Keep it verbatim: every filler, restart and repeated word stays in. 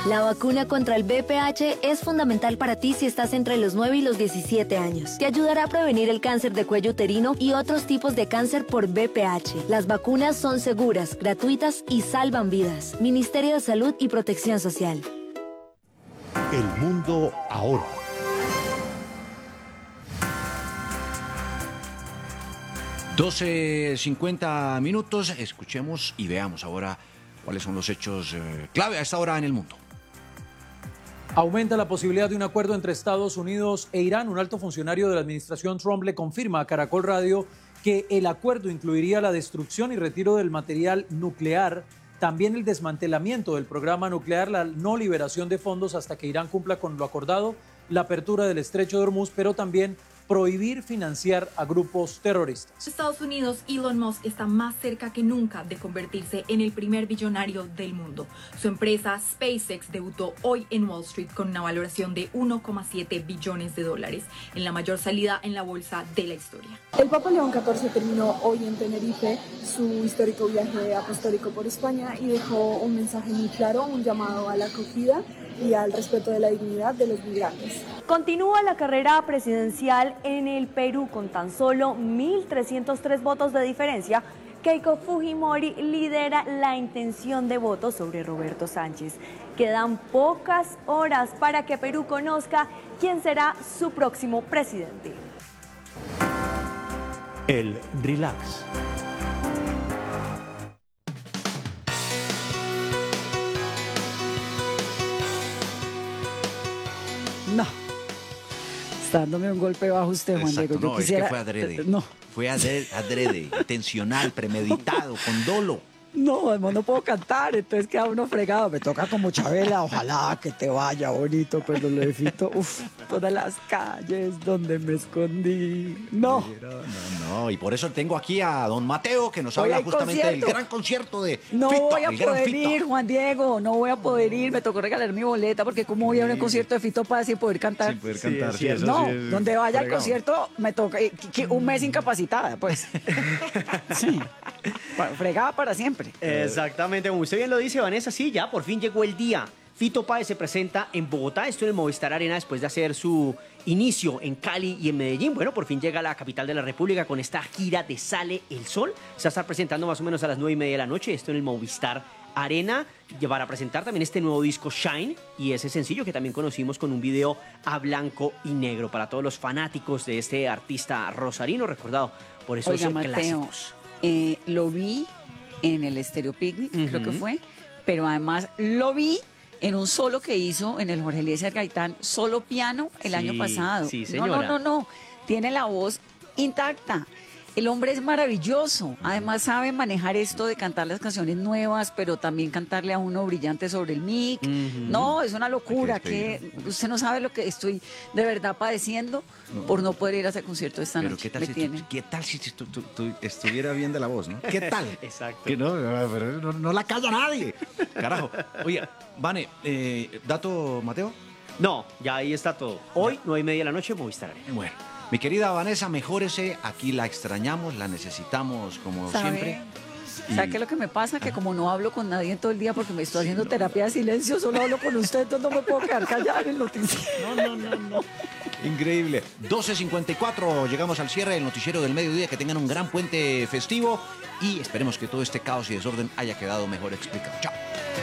La vacuna contra el V P H es fundamental para ti si estás entre los nueve y los diecisiete años. Te ayudará a prevenir el cáncer de cuello uterino y otros tipos de cáncer por V P H. Las vacunas son seguras, gratuitas y salvan vidas. Ministerio de Salud y Protección Social. El mundo ahora. doce cincuenta minutos, escuchemos y veamos ahora cuáles son los hechos eh, clave a esta hora en el mundo. Aumenta la posibilidad de un acuerdo entre Estados Unidos e Irán. Un alto funcionario de la administración Trump le confirma a Caracol Radio que el acuerdo incluiría la destrucción y retiro del material nuclear, también el desmantelamiento del programa nuclear, la no liberación de fondos hasta que Irán cumpla con lo acordado, la apertura del estrecho de Hormuz, pero también prohibir financiar a grupos terroristas. Estados Unidos, Elon Musk está más cerca que nunca de convertirse en el primer billonario del mundo. Su empresa SpaceX debutó hoy en Wall Street con una valoración de uno coma siete billones de dólares, en la mayor salida en la bolsa de la historia. El Papa León catorce terminó hoy en Tenerife su histórico viaje apostólico por España y dejó un mensaje muy claro, un llamado a la acogida y al respeto de la dignidad de los migrantes. Continúa la carrera presidencial en el Perú con tan solo mil trescientos tres votos de diferencia. Keiko Fujimori lidera la intención de voto sobre Roberto Sánchez. Quedan pocas horas para que Perú conozca quién será su próximo presidente. El relax. No, está dándome un golpe bajo usted, Juan Exacto, Diego. Yo no, quisiera... es que fue adrede. No. Fue adrede, adrede, intencional, premeditado, con dolo. No, además no puedo cantar, entonces queda uno fregado. Me toca como Chabela, ojalá que te vaya bonito, pero lo de Fito, uff, todas las calles donde me escondí. No. No, no, y por eso tengo aquí a don Mateo, que nos Voy habla al justamente concierto. del gran concierto de No Fito, voy a el gran poder Fito. ir, Juan Diego, no voy a poder ir. Me tocó regalar mi boleta porque cómo voy a ir a un concierto de Fito para sin poder cantar. Sin poder cantar, sí, eso No, sí es donde vaya al fregado. concierto me toca eh, que- que un mes incapacitada, pues. Sí, Pa- fregada para siempre. Exactamente, como usted bien lo dice, Vanessa, sí, ya por fin llegó el día. Fito Páez se presenta en Bogotá, esto en el Movistar Arena, después de hacer su inicio en Cali y en Medellín. Bueno, por fin llega a la capital de la República con esta gira de Sale el Sol. Se va a estar presentando más o menos a las nueve y media de la noche, esto en el Movistar Arena, para presentar también este nuevo disco Shine y ese sencillo que también conocimos con un video a blanco y negro para todos los fanáticos de este artista rosarino, recordado por esos Oiga, Mateo, clásicos. eh, lo vi en el Stereo Picnic, creo que Ujú. fue, pero además lo vi en un solo que hizo en el Jorge Eliezer Gaitán, solo piano el Sí, año pasado. sí, no, no, señora. no, no, tiene la voz intacta. El hombre es maravilloso, además sabe manejar esto de cantar las canciones nuevas, pero también cantarle a uno brillante sobre el mic. Ujú. No, es una locura, Hay que que despedirlo. usted no sabe lo que estoy de verdad padeciendo por no poder ir a ese concierto esta Pero noche. qué tal, Me si, tiene. tú- ¿qué tal si tú- tú- tú estuviera bien de la voz, ¿no? ¿Qué tal? Exacto. Que no, pero no, no la calla nadie. Carajo. Oye, Vane, eh, ¿dato, Mateo? No, ya ahí está todo. Hoy, nueve y media de la noche, Movistar Arena. Bueno, mi querida Vanessa, mejórese. Aquí la extrañamos, la necesitamos como ¿Sabe? siempre. ¿Sabe Y- qué es lo que me pasa? Que como no hablo con nadie en todo el día porque me estoy haciendo terapia de silencio, solo hablo con usted, entonces no me puedo quedar callada en el noticiero. No, no, no, no. Increíble. doce cincuenta y cuatro, llegamos al cierre del noticiero del mediodía. Que tengan un gran puente festivo y esperemos que todo este caos y desorden haya quedado mejor explicado. Chao.